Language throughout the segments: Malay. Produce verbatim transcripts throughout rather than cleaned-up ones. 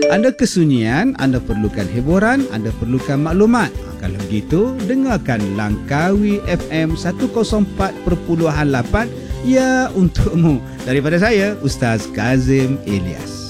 Anda kesunyian, anda perlukan hiburan, anda perlukan maklumat. Ha, kalau begitu, dengarkan Langkawi F M seratus empat perpuluhan lapan, ya untukmu. Daripada saya, Ustaz Kazim Ilyas.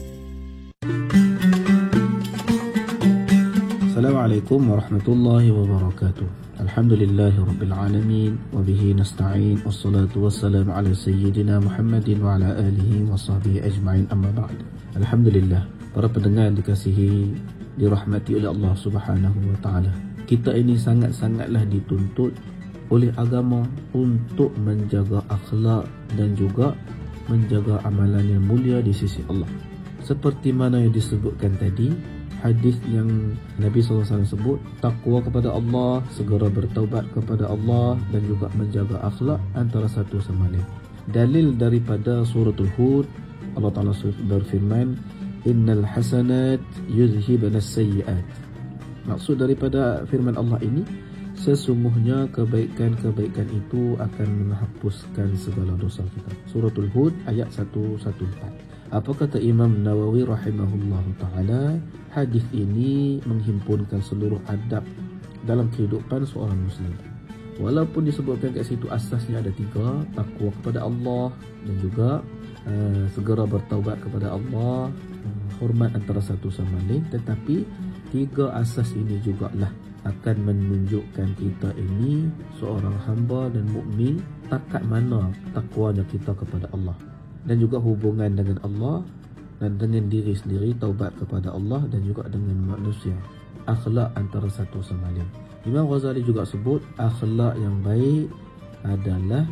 Assalamualaikum warahmatullahi wabarakatuh. Alhamdulillahi rabbil alamin, wa bihi nasta'in, wassalatu wassalamu ala sayyidina Muhammadin wa ala alihi wa sahbihi ajma'in, amma ba'd. Alhamdulillah, para pendengar dikasihi, dirahmati oleh Allah Subhanahu wa taala. Kita ini sangat-sangatlah dituntut oleh agama untuk menjaga akhlak dan juga menjaga amalan yang mulia di sisi Allah. Seperti mana yang disebutkan tadi, hadis yang Nabi sallallahu alaihi wasallam sebut, takwa kepada Allah, segera bertaubat kepada Allah, dan juga menjaga akhlak antara satu sama lain. Dalil daripada suratul Hud, Allah Ta'ala berfirman, innal hasanat yuzhibna as-sayyi'at. Maksud daripada firman Allah ini, sesungguhnya kebaikan-kebaikan itu akan menghapuskan segala dosa kita. Suratul Hud ayat seratus empat belas. Apa kata Imam Nawawi rahimahullah ta'ala? Hadis ini menghimpunkan seluruh adab dalam kehidupan seorang Muslim. Walaupun disebutkan kat situ asasnya ada tiga, takwa kepada Allah dan juga uh, segera bertaubat kepada Allah, uh, hormat antara satu sama lain, tetapi tiga asas ini jugalah akan menunjukkan kita ini seorang hamba dan mukmin takat mana takwanya kita kepada Allah, dan juga hubungan dengan Allah dan dengan diri sendiri, taubat kepada Allah, dan juga dengan manusia, akhlak antara satu sama lain. Imam Ghazali juga sebut akhlak yang baik adalah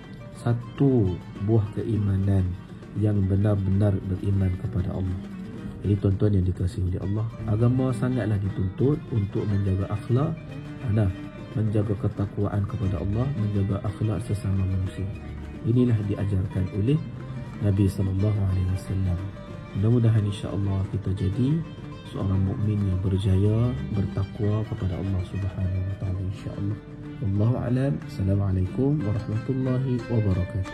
satu buah keimanan yang benar-benar beriman kepada Allah. Jadi tuan-tuan yang dikasihi oleh Allah, agama sangatlah dituntut untuk menjaga akhlak, nah, menjaga ketakwaan kepada Allah, menjaga akhlak sesama manusia. Inilah diajarkan oleh Nabi sallallahu alaihi wasallam. Mudah-mudahan insya-Allah kita jadi seorang mukmin yang berjaya, bertakwa kepada Allah Subhanahu wa taala insya-Allah. Wallahu a'lam. Assalamualaikum warahmatullahi wabarakatuh.